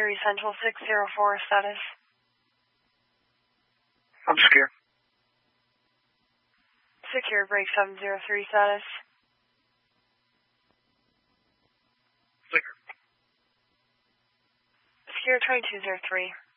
Erie Central 604 status. I'm secure. Secure break 703 status. Secure. Secure 2203.